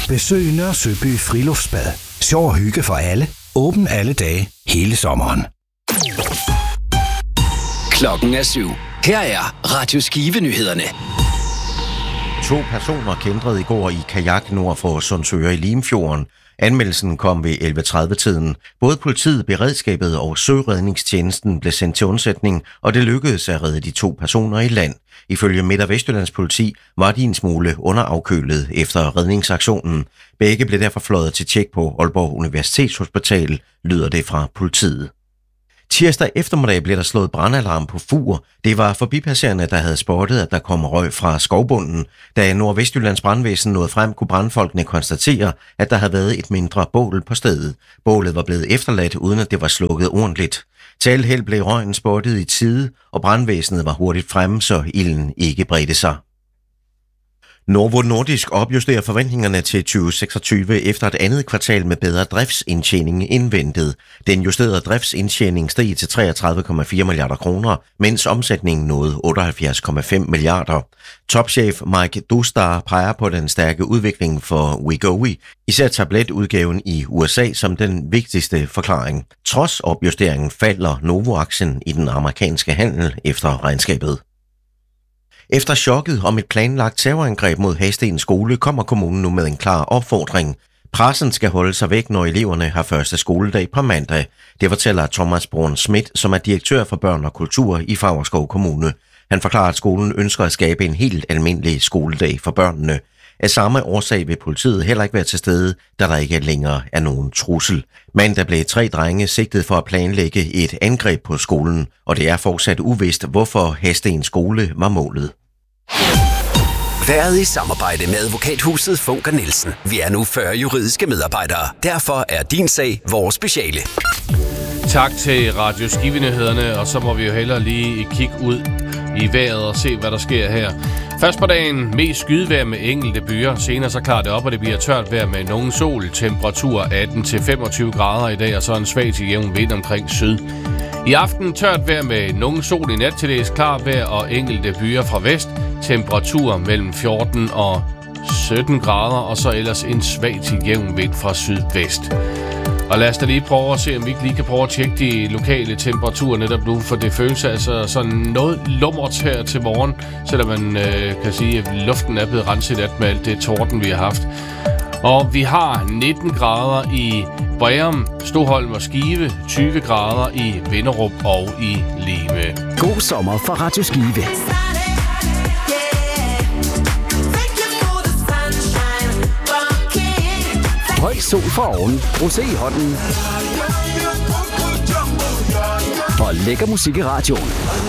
Besøg Nørre Søby Friluftsbad. Sjov og hygge for alle. Åben alle dage, hele sommeren. Klokken er 7. Her er Radio Skive-nyhederne. 2 personer kændrede i går i kajak nord for Sundsøre i Limfjorden. Anmeldelsen kom ved 11:30-tiden. Både politiet, beredskabet og søredningstjenesten blev sendt til undsætning, og det lykkedes at redde de 2 personer i land. Ifølge Midt- og Vestjyllands politi var de en smule underafkølet efter redningsaktionen. Begge blev derfor fløjet til tjek på Aalborg Universitetshospital, lyder det fra politiet. Tirsdag eftermiddag blev der slået brandalarm på Fur. Det var forbipasserende, der havde spottet, at der kom røg fra skovbunden. Da Nordvestjyllands brandvæsen nåede frem, kunne brandfolkene konstatere, at der havde været et mindre bål på stedet. Bålet var blevet efterladt, uden at det var slukket ordentligt. Til al held blev røgen spottet i tide, og brandvæsenet var hurtigt fremme, så ilden ikke bredte sig. Novo Nordisk opjusterer forventningerne til 2026 efter et andet kvartal med bedre driftsindtjening end ventet. Den justerede driftsindtjening steg til 33,4 milliarder kroner, mens omsætningen nåede 78,5 milliarder. Topchef Mike Dostar peger på den stærke udvikling for Wegovy, især tabletudgaven i USA som den vigtigste forklaring. Trods opjusteringen falder Novo-aktien i den amerikanske handel efter regnskabet. Efter chokket om et planlagt terrorangreb mod Hadsten skole kommer kommunen nu med en klar opfordring. Pressen skal holde sig væk, når eleverne har første skoledag på mandag. Det fortæller Thomas Brun Schmidt, som er direktør for børn og kultur i Favrskov Kommune. Han forklarer, at skolen ønsker at skabe en helt almindelig skoledag for børnene. Af samme årsag vil politiet heller ikke være til stede, da der ikke længere er nogen trussel. Mandag blev 3 drenge sigtet for at planlægge et angreb på skolen, og det er fortsat uvist, hvorfor Hadsten skole var målet. Været i samarbejde med advokathuset Funker Nielsen. Vi er nu 40 juridiske medarbejdere. Derfor er din sag vores speciale. Tak til Radio Skive-nyhederne, og så må vi jo hellere lige kigge ud i vejret og se, hvad der sker her. Først på dagen mest skydevejr med enkelte byer. Senere så klarer det op, og det bliver tørt vejr med nogen sol. Temperatur 18-25 grader i dag, og så en svag til jævn vind omkring syd. I aften tørt vejr med nogen sol i nat til det klart vejr og enkelte byer fra vest. Temperatur mellem 14 og 17 grader, og så ellers en svag til jævn vind fra sydvest. Og lad os da lige prøve at se, om vi ikke lige kan prøve at tjekke de lokale temperaturer netop nu, for det føles altså sådan noget lummert her til morgen, selvom man kan sige, at luften er blevet renset af med alt det torden, vi har haft. Og vi har 19 grader i Breum, Stoholm og Skive, 20 grader i Vinderup og i Lime. God sommer fra Radio Skive. Høj sol for oven, rosé i hånden og lækker musik i radioen.